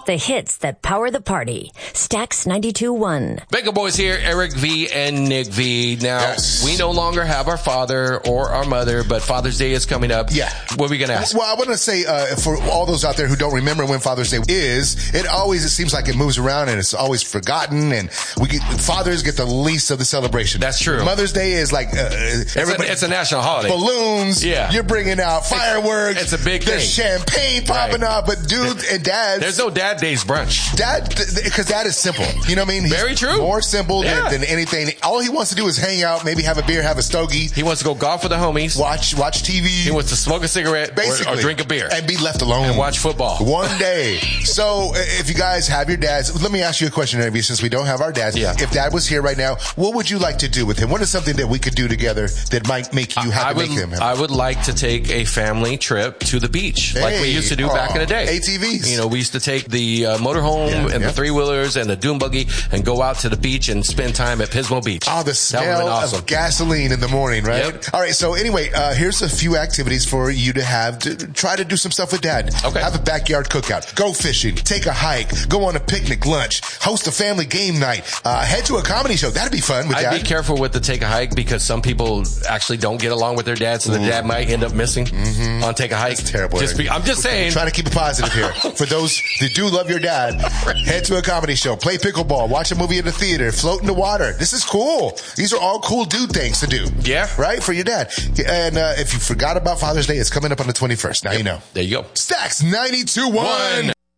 The hits that power the party. Stax 92.1. Bega Boys here, Eric V and Nick V. Now, we no longer have our father or our mother, but Father's Day is coming up. Yeah. What are we going to ask? Well, I want to say, for all those out there who don't remember when Father's Day is, it seems like it moves around and it's always forgotten, and fathers get the least of the celebration. That's true. Mother's Day is like, it's a national holiday. Balloons. Yeah. You're bringing out fireworks. It's a big thing. There's champagne popping up, but dude and dad. There's no Dad Days brunch. Because dad is simple. You know what I mean? He's very true. More simple than anything. All he wants to do is hang out, maybe have a beer, have a stogie. He wants to go golf with the homies. Watch TV. He wants to smoke a cigarette or drink a beer. And be left alone. And watch football. One day. So if you guys have your dads, let me ask you a question, Evie, since we don't have our dads. Yeah. If dad was here right now, what would you like to do with him? What is something that we could do together that might make you happy, make him happy? I would like to take a family trip to the beach, like we used to do back in the day. ATVs. You know, we used to take the motorhome and the three-wheelers and the dune buggy and go out to the beach and spend time at Pismo Beach. Oh, the smell of gasoline in the morning, right? Yep. All right, so anyway, here's a few activities for you to have to try to do some stuff with dad. Okay. Have a backyard cookout. Go fishing. Take a hike. Go on a picnic lunch. Host a family game night. Head to a comedy show. That'd be fun with dad. I'd be careful with the take a hike because some people actually don't get along with their dad, so their dad might end up missing on take a hike. That's terrible. I'm just saying. Trying to keep it positive here. For those that do love your dad, head to a comedy show, play pickleball, watch a movie in the theater, float in the water. This is cool. These are all cool dude things to do. Yeah. Right? For your dad. And if you forgot about Father's Day, it's coming up on the 21st. Now you know. There you go. Stax 92.1.